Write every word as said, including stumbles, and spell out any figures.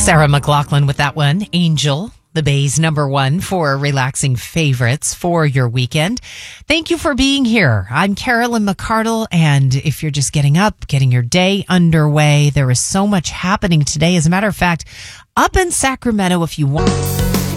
Sarah McLachlan with that one. Angel, the Bay's number one for relaxing favorites for your weekend. Thank you for being here. I'm Carolyn McCardle, and if you're just getting up, getting your day underway, there is so much happening today. As a matter of fact, up in Sacramento, if you want...